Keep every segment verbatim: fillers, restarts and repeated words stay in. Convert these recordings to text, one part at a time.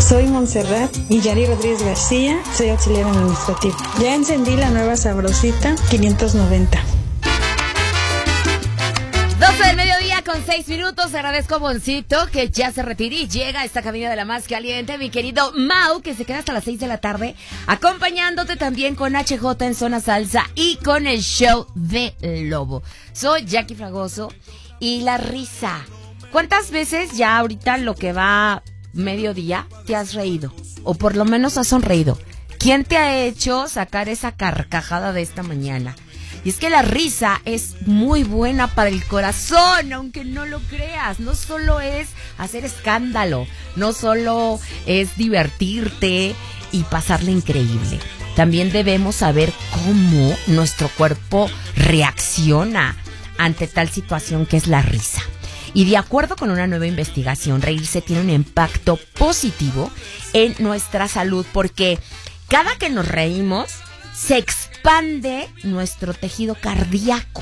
Soy Montserrat Guillari Rodríguez García, soy auxiliar administrativo. Ya encendí la nueva Sabrosita quinientos noventa. doce del mediodía con seis minutos. Agradezco a Boncito que ya se retire y llega a esta cabina de la más caliente. Mi querido Mau, que se queda hasta las seis de la tarde, acompañándote también con H J en Zona Salsa y con el show de Lobo. Soy Jackie Fragoso y la risa. ¿Cuántas veces ya ahorita lo que va mediodía te has reído? O por lo menos has sonreído. ¿Quién te ha hecho sacar esa carcajada de esta mañana? Y es que la risa es muy buena para el corazón, aunque no lo creas. No solo es hacer escándalo, no solo es divertirte y pasarle increíble. También debemos saber cómo nuestro cuerpo reacciona ante tal situación que es la risa. Y de acuerdo con una nueva investigación, reírse tiene un impacto positivo en nuestra salud porque cada que nos reímos se expande nuestro tejido cardíaco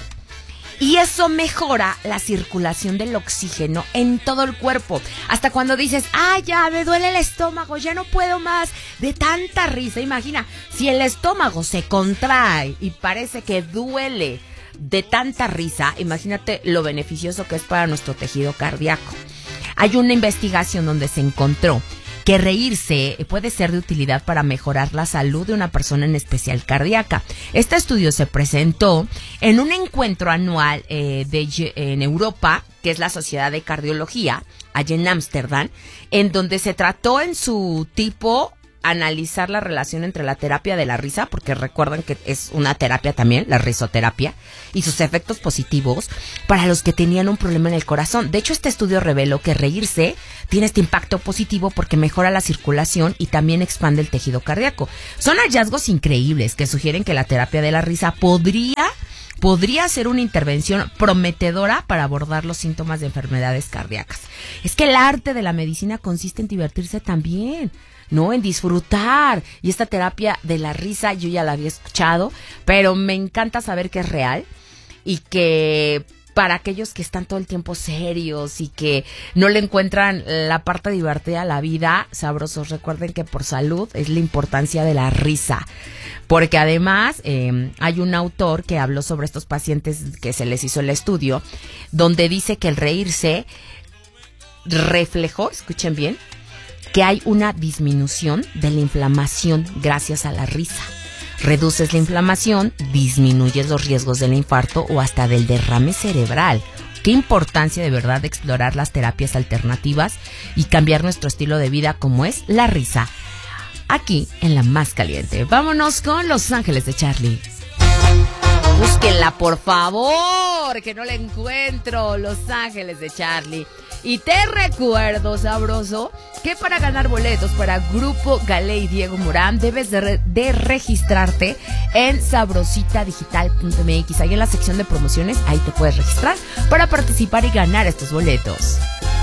y eso mejora la circulación del oxígeno en todo el cuerpo. Hasta cuando dices, ah, ya me duele el estómago, ya no puedo más de tanta risa. Imagina, si el estómago se contrae y parece que duele de tanta risa, imagínate lo beneficioso que es para nuestro tejido cardíaco. Hay una investigación donde se encontró que reírse puede ser de utilidad para mejorar la salud de una persona, en especial cardíaca. Este estudio se presentó en un encuentro anual eh, de, en Europa, que es la Sociedad de Cardiología, allá en Ámsterdam, en donde se trató en su tipo analizar la relación entre la terapia de la risa, porque recuerdan que es una terapia también, la risoterapia, y sus efectos positivos para los que tenían un problema en el corazón. De hecho, este estudio reveló que reírse tiene este impacto positivo porque mejora la circulación y también expande el tejido cardíaco. Son hallazgos increíbles que sugieren que la terapia de la risa podría podría ser una intervención prometedora para abordar los síntomas de enfermedades cardíacas. Es que el arte de la medicina consiste en divertirse también, ¿no? En disfrutar. Y esta terapia de la risa yo ya la había escuchado, pero me encanta saber que es real y que para aquellos que están todo el tiempo serios y que no le encuentran la parte divertida a la vida, sabrosos, recuerden que por salud es la importancia de la risa. Porque además eh, hay un autor que habló sobre estos pacientes que se les hizo el estudio, donde dice que el reírse reflejó, escuchen bien, que hay una disminución de la inflamación gracias a la risa. Reduces la inflamación, disminuyes los riesgos del infarto o hasta del derrame cerebral. Qué importancia de verdad de explorar las terapias alternativas y cambiar nuestro estilo de vida como es la risa. Aquí en La Más Caliente. Vámonos con Los Ángeles de Charlie. Búsquenla, por favor, que no la encuentro. Los Ángeles de Charlie. Y te recuerdo, sabroso, que para ganar boletos para Grupo Galé y Diego Morán debes de, re- de registrarte en sabrosita digital punto m x. Ahí en la sección de promociones, ahí te puedes registrar para participar y ganar estos boletos.